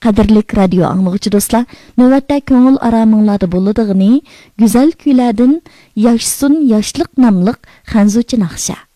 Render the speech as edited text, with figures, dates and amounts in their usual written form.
Qadrlik radio anglagıcı dostlar, növbətdə көңіл aramыңlarda boluduğunu güzel kuylardan Yaşsın Yaşlıq namlıq xanzuchi naqsha.